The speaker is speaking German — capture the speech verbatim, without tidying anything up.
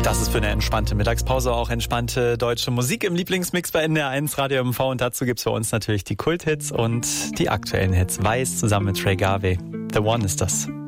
Das ist für eine entspannte Mittagspause auch entspannte deutsche Musik im Lieblingsmix bei N D R eins Radio M V. Und dazu gibt's für uns natürlich die Kulthits und die aktuellen Hits. Weiß zusammen mit Trey Garvey. The One ist das.